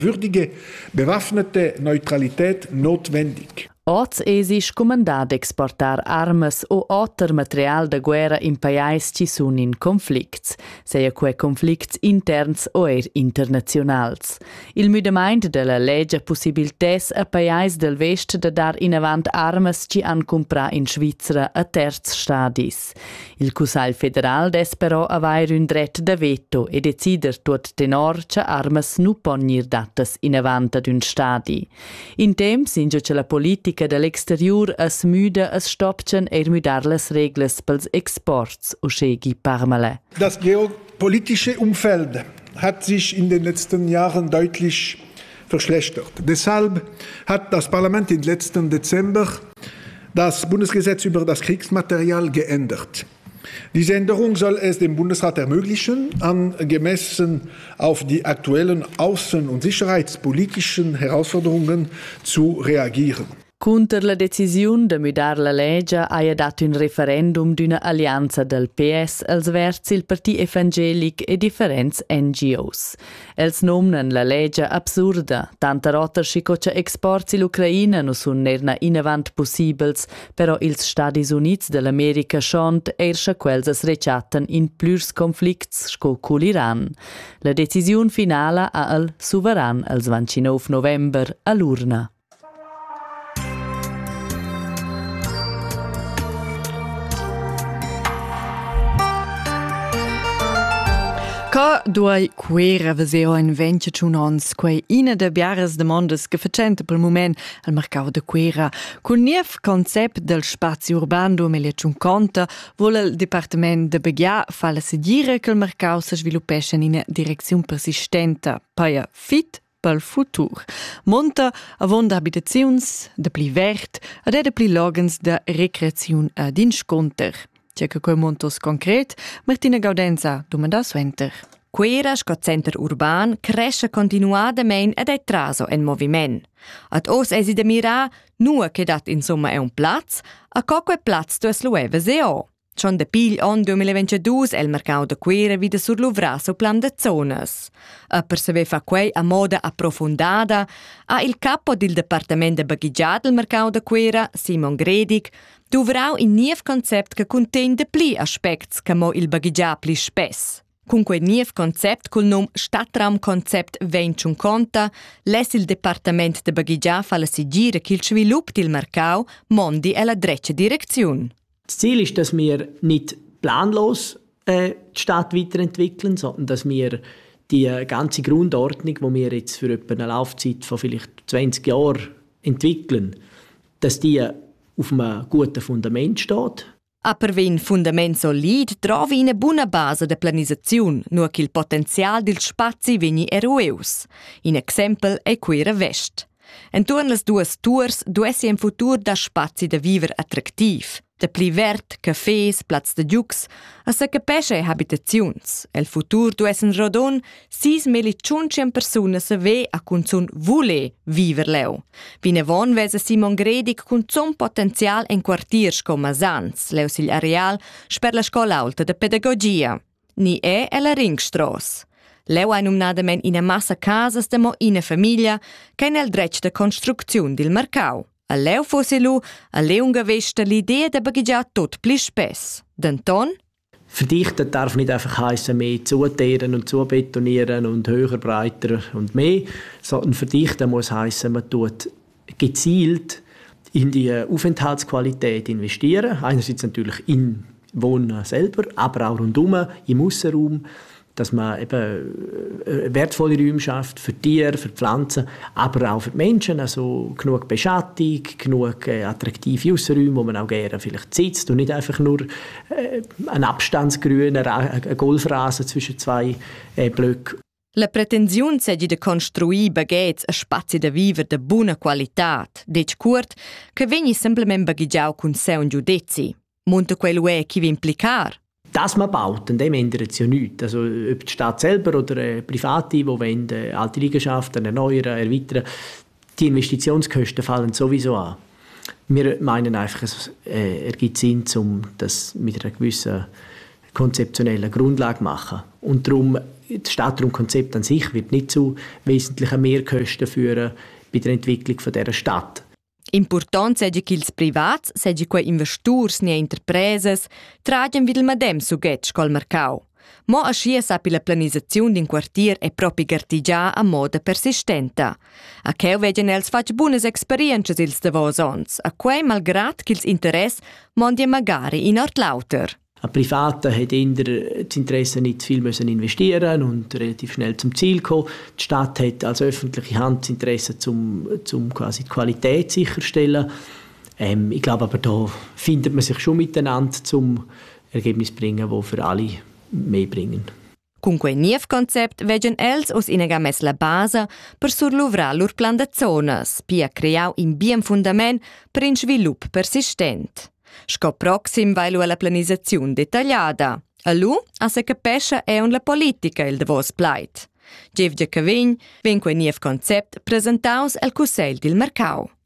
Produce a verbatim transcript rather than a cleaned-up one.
Würdige bewaffnete Neutralität notwendig. Oz esis comandad exportar armas o otter material de guerra in pajais ci sun in conflicts, seia quei conflicts interns o er internazionals. Il müdemaint de la legge possibiltes a pajais del vest de dar in avant armas ci han comprar in Svizra a terz stadis. Il Cusagl federal des però avair un dret de veto e decider tuot tenor che armas nu pognir datas in avant ad un stadi. In temps inge che la politica dall'exterior as müde as stopchen er müdar las regles pels exports o schegi Parmale. Das geopolitische Umfeld hat sich in den letzten Jahren deutlich verschlechtert. Deshalb hat das Parlament im letzten Dezember das Bundesgesetz über das Kriegsmaterial geändert. Diese Änderung soll es dem Bundesrat ermöglichen, angemessen auf die aktuellen außen- und sicherheitspolitischen Herausforderungen zu reagieren. Conter la decisiun de müdar la legge haja dat un referendum d'una allianza del P S als verz il parti evangelic e differents N G Os. Els nomnen la legge absurda, tanta rotter schicocia exports l'Ucraina no sun nerna inavant possibels, però ils Stadis Units dell'America schont erscha quels as rechatten in plürs conflicts sco cul Iran. La decisiun finala ha al suveran als ventinov november a l'urna. Ca duai quera veseo in vence ciunons, quei ina de biaras demandas che facente pel moment al mercau de quera. Cun niev concept del spazio urban duemilacinquanta vuole il Departement de Beghia fa la segire che il mercau si sviluppesce in una direzione persistente, paia fit pel futur. Monta avon d'abitaziuns, de pli vert, ed è de pli logens de recreaziun ad insconter. C'è che quei montos concret, Martina Gaudenza, domanda suenter. Quera sco center urban cresce continuadament ed è traso en moviment. Ad os esi de mira, nua che dat insomma è un plaz, a coque plaz tu es lueva seo. Schon de pil on duemilaventidue è il mercato de quera vide sur l'uvra su plan de zonas. A per se ve fa quei a moda approfondata, a il capo del Departement de Baghigià del mercato de quera, Simon Gredig, duvrau in niev concept che conten de pli aspects che mo il Baghigià pli spess. Con quel niev concept col nom Stadtraum Concept duemilacinquanta, les il Departement de Baghigià fa la sigire che il svilupp del mercato mondi è la dreccia direzione. Das Ziel ist, dass wir nicht planlos äh, die Stadt weiterentwickeln, sondern dass wir die äh, ganze Grundordnung, die wir jetzt für etwa eine Laufzeit von vielleicht zwanzig Jahren entwickeln, dass die auf einem guten Fundament steht. A per un fundament solid trovi una buona base de planizazione, nur che il potenzial del spazi veni erueus. In exempel è Quera Vest. Entorn las duas tours duessi in futur da spazi da viver attraktiv. De pli vert, cafés, plaz de giux, a se capesce habitaziuns. El futur duessen rodon sis miliciuncien persone se ve a cun sun vule viver leu. Vine von vese Simon Gredig cun zon potenzial en quartiers com Masans, leu sil areal sper la scola alta de pedagogia. Ni è e la Ringstrasse. Leu ha numnadamen ina massa casas de mo ina famiglia che nel dretg de construcziun del mercau. A leu fosse lu, a leu ungavesta l'idea de baggià tot pli spess. Denton? Verdichten darf nicht einfach heissen, mehr zuteeren und zubetonieren und höher, breiter und mehr, sondern verdichten muss heissen, man tut gezielt in die Aufenthaltsqualität investieren. Einerseits natürlich in Wohnen selber, aber auch rundum im Aussenraum, dass man eben wertvolle Räume schafft für Tiere, für Pflanzen, aber auch für die Menschen. Also genug Beschattung, genug äh, attraktive Aussenräume, wo man auch gerne vielleicht sitzt und nicht einfach nur äh, ein Abstandsgrün, ein Golfrasen zwischen zwei äh, Blöcken. La pretensiun seigi de construir baguets a spazi da viver de buona qualitat, dec curt, che vegni semplament baghigiau cun seu giudezi. Monta quello è chi vi implicar. Dass man baut, an dem ändert es ja nichts. Also, ob die Stadt selber oder äh, Private, die wollen, äh, alte Liegenschaften erneuern, erweitern, die Investitionskosten fallen sowieso an. Wir meinen einfach, es äh, ergibt Sinn, um das mit einer gewissen konzeptionellen Grundlage zu machen. Und darum das Stadtraumkonzept an sich wird nicht zu wesentlichen Mehrkosten führen bei der Entwicklung von dieser Stadt. Important seigi che ils privats, seigi quei investors ni interpreses, tragen videl madem sugetsch col mercau. Mo ascia sa la planizazione d'un quartier è proprio gartigia a moda persistenta. A cheu vegen els fac buonas experiences ils davos ons, a quei malgrat ch'ils interess mondi magari in ort lauter. Ein Privater hat eher das Interesse nicht viel müssen investieren und relativ schnell zum Ziel kommen. Die Stadt hat als öffentliche Hand das Interesse, zum, zum quasi die Qualität sicherstellen. Ähm, ich glaube aber, da findet man sich schon miteinander zum Ergebnis bringen, das für alle mehr bringen. Con quei niev concept vegen els os inega mes la base per surluvrar lur plan de zonas, pia creau in bien fundament per in svilup persistent. Sco proxim vai lu la planizazione dettagliata. A lu a se capescha è un la politica il davos plait. Gevge Cavign ven quei niev concept presentaus al Cussegl del Mercau.